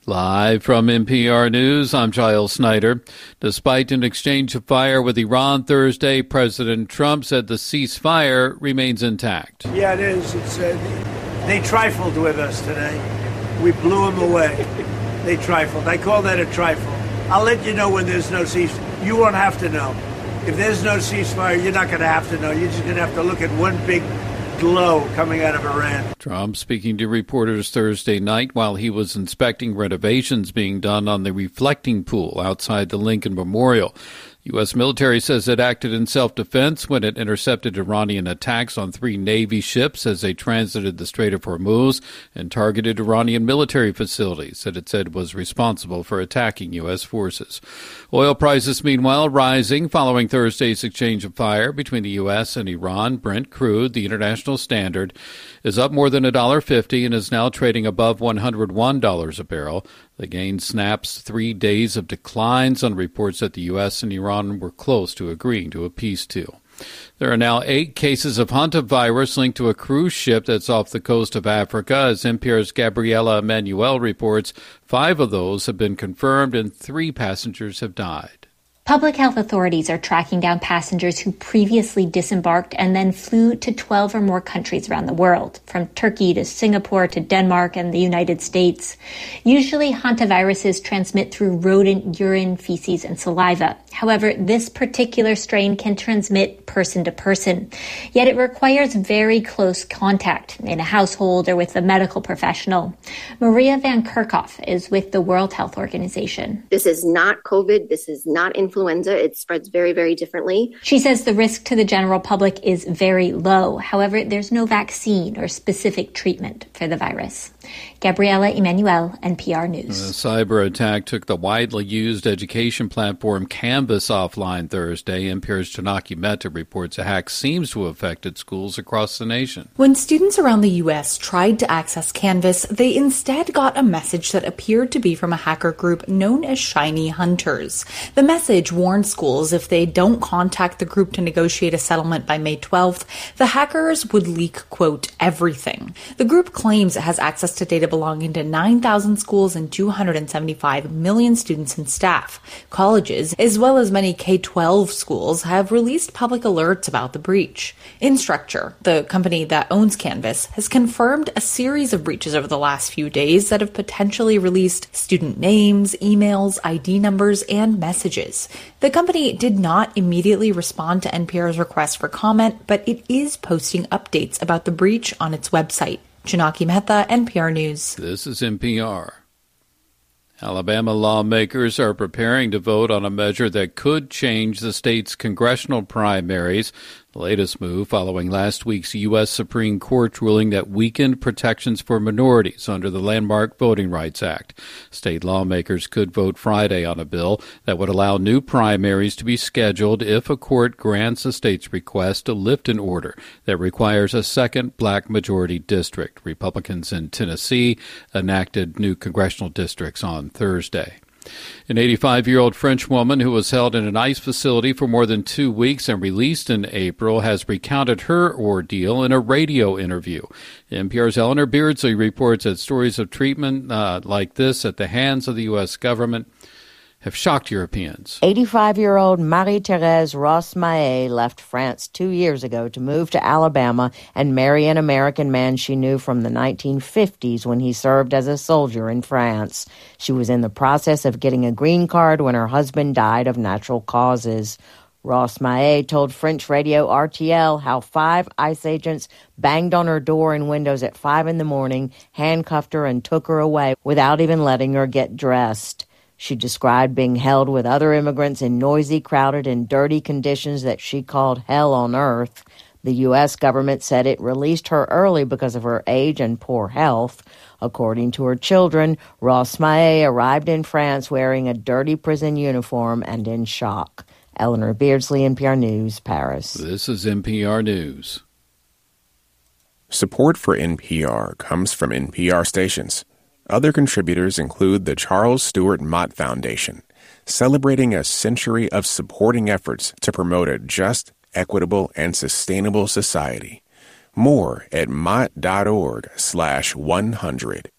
Live from NPR News, I'm Giles Snyder. Despite an exchange of fire with Iran Thursday, President Trump said the ceasefire remains intact. Yeah, it is. They trifled with us today. We blew them away. They trifled. I call that a trifle. I'll let you know when there's no ceasefire. You won't have to know. If there's no ceasefire, you're not going to have to know. You're just going to have to look at one big glow coming out of Iran. Trump speaking to reporters Thursday night while he was inspecting renovations being done on the reflecting pool outside the Lincoln Memorial. U.S. military says it acted in self-defense when it intercepted Iranian attacks on 3 Navy ships as they transited the Strait of Hormuz and targeted Iranian military facilities that it said was responsible for attacking U.S. forces. Oil prices, meanwhile, rising following Thursday's exchange of fire between the U.S. and Iran. Brent crude, the international standard, is up more than $1.50 and is now trading above $101 a barrel. The gain snaps 3 days of declines on reports that the U.S. and Iran were close to agreeing to a peace deal. There are now 8 cases of hantavirus linked to a cruise ship that's off the coast of Africa. As NPR's Gabriela Emanuel reports, 5 of those have been confirmed and 3 passengers have died. Public health authorities are tracking down passengers who previously disembarked and then flew to 12 or more countries around the world, from Turkey to Singapore to Denmark and the United States. Usually, hantaviruses transmit through rodent urine, feces, and saliva. However, this particular strain can transmit person to person. Yet it requires very close contact in a household or with a medical professional. Maria Van Kerkhoff is with the World Health Organization. This is not COVID. This is not influenza. It spreads very, very differently. She says the risk to the general public is very low. However, there's no vaccine or specific treatment for the virus. Gabriela Emanuel, NPR News. A cyber attack took the widely used education platform Canvas offline Thursday. NPR's Janaki Mehta reports a hack seems to have affected schools across the nation. When students around the U.S. tried to access Canvas, they instead got a message that appeared to be from a hacker group known as Shiny Hunters. The message warned schools if they don't contact the group to negotiate a settlement by May 12th, the hackers would leak, quote, everything. The group claims it has access to data belonging to 9,000 schools and 275 million students and staff. Colleges, as well as many K-12 schools, have released public alerts about the breach. Instructure, the company that owns Canvas, has confirmed a series of breaches over the last few days that have potentially released student names, emails, ID numbers, and messages. The company did not immediately respond to NPR's request for comment, but it is posting updates about the breach on its website. Janaki Mehta, NPR News. This is NPR. Alabama lawmakers are preparing to vote on a measure that could change the state's congressional primaries. The latest move following last week's U.S. Supreme Court ruling that weakened protections for minorities under the landmark Voting Rights Act. State lawmakers could vote Friday on a bill that would allow new primaries to be scheduled if a court grants the state's request to lift an order that requires a second black majority district. Republicans in Tennessee enacted new congressional districts on Thursday. An 85-year-old French woman who was held in an ICE facility for more than 2 weeks and released in April has recounted her ordeal in a radio interview. NPR's Eleanor Beardsley reports that stories of treatment like this at the hands of the U.S. government have shocked Europeans. 85-year-old Marie-Thérèse Rossmaet left France 2 years ago to move to Alabama and marry an American man she knew from the 1950s when he served as a soldier in France. She was in the process of getting a green card when her husband died of natural causes. Rossmaet told French radio RTL how 5 ICE agents banged on her door and windows at 5 a.m, handcuffed her and took her away without even letting her get dressed. She described being held with other immigrants in noisy, crowded, and dirty conditions that she called hell on earth. The U.S. government said it released her early because of her age and poor health. According to her children, Rossmaet arrived in France wearing a dirty prison uniform and in shock. Eleanor Beardsley, NPR News, Paris. This is NPR News. Support for NPR comes from NPR stations. Other contributors include the Charles Stewart Mott Foundation, celebrating a century of supporting efforts to promote a just, equitable, and sustainable society. More at mott.org/100.